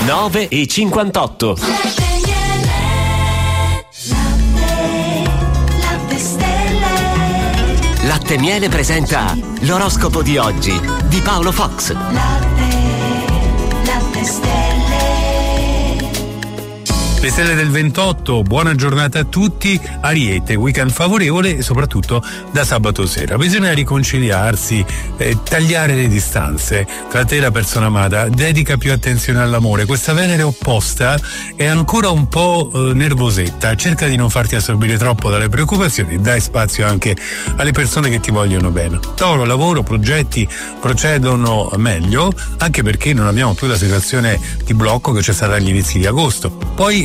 9:58. Latte Miele presenta l'oroscopo di oggi di Paolo Fox. Latte Stelle. Le stelle del 28, buona giornata a tutti. Ariete, weekend favorevole e soprattutto da sabato sera. Bisogna riconciliarsi, tagliare le distanze tra te e la persona amata. Dedica più attenzione all'amore. Questa Venere opposta è ancora un po' nervosetta. Cerca di non farti assorbire troppo dalle preoccupazioni. Dai spazio anche alle persone che ti vogliono bene. Toro, lavoro, progetti procedono meglio, anche perché non abbiamo più la situazione di blocco che c'è stata agli inizi di agosto. Poi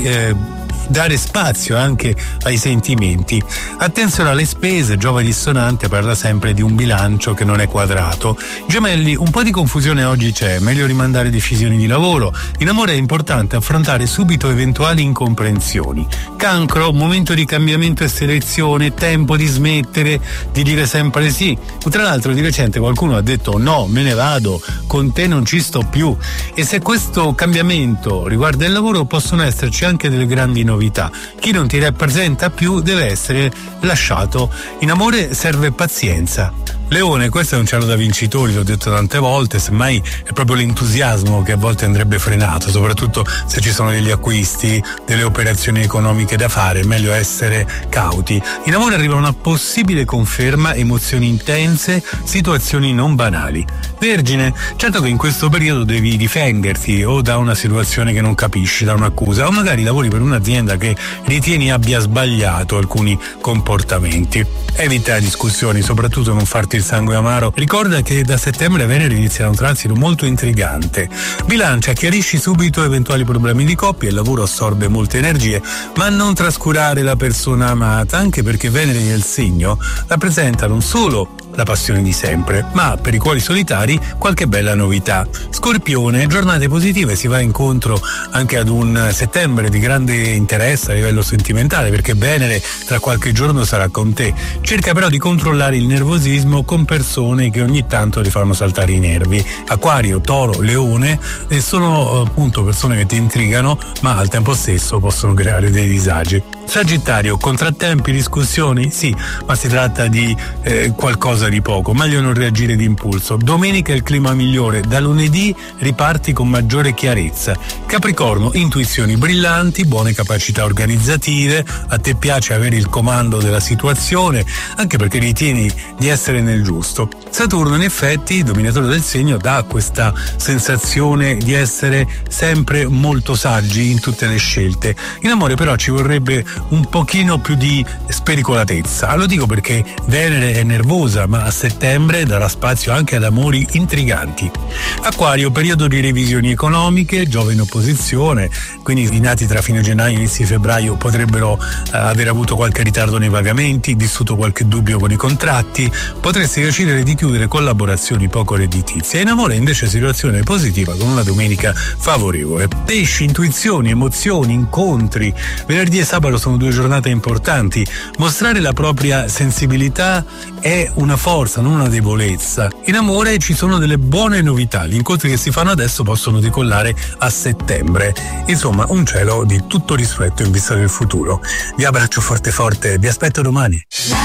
dare spazio anche ai sentimenti. Attenzione alle spese, Giove dissonante parla sempre di un bilancio che non è quadrato. Gemelli, un po' di confusione oggi c'è, meglio rimandare decisioni di lavoro. In amore è importante affrontare subito eventuali incomprensioni. Cancro, momento di cambiamento e selezione, tempo di smettere di dire sempre sì. Tra l'altro di recente qualcuno ha detto no, me ne vado, con te non ci sto più. E se questo cambiamento riguarda il lavoro possono esserci anche delle grandi novità. Chi non ti rappresenta più deve essere lasciato. In amore serve pazienza. Leone, questo è un cielo da vincitori, l'ho detto tante volte, semmai è proprio l'entusiasmo che a volte andrebbe frenato, soprattutto se ci sono degli acquisti, delle operazioni economiche da fare, è meglio essere cauti. In amore arriva una possibile conferma, emozioni intense, situazioni non banali. Vergine, certo che in questo periodo devi difenderti o da una situazione che non capisci, da un'accusa, o magari lavori per un'azienda che ritieni abbia sbagliato alcuni comportamenti. Evita discussioni, soprattutto non farti il sangue amaro. Ricorda che da settembre Venere inizierà un transito molto intrigante. Bilancia, chiarisci subito eventuali problemi di coppia, il lavoro assorbe molte energie, ma non trascurare la persona amata, anche perché Venere nel segno rappresenta non solo la passione di sempre, ma per i cuori solitari qualche bella novità. Scorpione, giornate positive, si va incontro anche ad un settembre di grande interesse a livello sentimentale, perché Venere tra qualche giorno sarà con te. Cerca però di controllare il nervosismo con persone che ogni tanto ti fanno saltare i nervi. Acquario, Toro, Leone sono appunto persone che ti intrigano, ma al tempo stesso possono creare dei disagi. Sagittario, contrattempi, discussioni? Sì, ma si tratta di qualcosa di poco, meglio non reagire d'impulso. Domenica è il clima migliore, da lunedì riparti con maggiore chiarezza. Capricorno, intuizioni brillanti, buone capacità organizzative, a te piace avere il comando della situazione, anche perché ritieni di essere nel giusto. Saturno, in effetti, dominatore del segno, dà questa sensazione di essere sempre molto saggi in tutte le scelte. In amore però ci vorrebbe un pochino più di spericolatezza. Lo dico perché Venere è nervosa, ma a settembre darà spazio anche ad amori intriganti. Acquario, periodo di revisioni economiche, Giove in opposizione, quindi i nati tra fine gennaio e inizi febbraio potrebbero aver avuto qualche ritardo nei pagamenti, vissuto qualche dubbio con i contratti, potresti decidere di chiudere collaborazioni poco redditizie. In amore invece situazione positiva con una domenica favorevole. Pesci, intuizioni, emozioni, incontri. Venerdì e sabato sono due giornate importanti. Mostrare la propria sensibilità è una forza, non una debolezza. In amore ci sono delle buone novità. Gli incontri che si fanno adesso possono decollare a settembre. Insomma, un cielo di tutto rispetto in vista del futuro. Vi abbraccio forte forte, vi aspetto domani.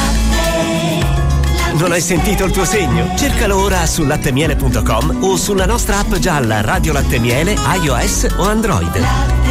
Non hai sentito il tuo segno? Cercalo ora su lattemiele.com o sulla nostra app gialla Radio Latte Miele, iOS o Android.